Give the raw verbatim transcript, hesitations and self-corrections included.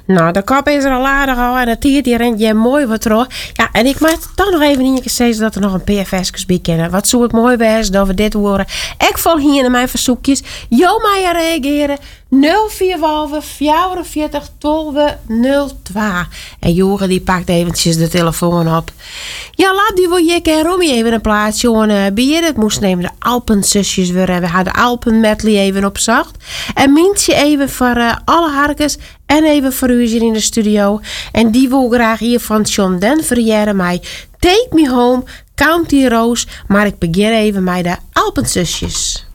Nou, de kop is er al aardig al en het tiert hier rent je mooi wat terug. Ja, en ik maak toch nog even in je zeggen dat er nog een P F S'jes bij kennen. Wat zou het mooi wezen dat we dit horen. Ik val hier naar mijn verzoekjes. Jo, mij reageren. nul vier vierenveertig twaalf nul twee. En Jure die pakt eventjes de telefoon op. Ja, laat die wil je en Romy even een plaatsje jongen. Bij je het moest nemen de Alpenzusjes weer hebben. We hadden Alpen medley even opzacht. En Mintje even voor uh, alle harkes en even voor u hier in de studio. En die wil graag hier van John Denver jaren mij Take Me Home, County Rose. Maar ik begin even met de Alpenzusjes.